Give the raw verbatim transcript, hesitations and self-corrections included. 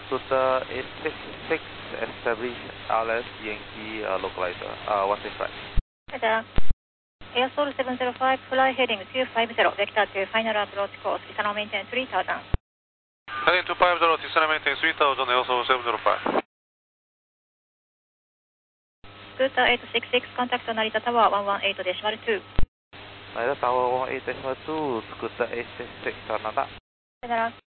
Scooter eight six six, establish L S Yankee uh, localizer. Uh, what's in front? Roger. Airsoul seven zero five, fly heading two five zero, vector to final approach course, Tisano maintain three thousand. Heading two five zero, Tisano maintain three thousand, Airsoul seven zero five. Scooter eight six six, contact Narita Tower one one eight decimal two. Narita Tower one one eight decimal two, Scooter eight six six, Canada. Roger.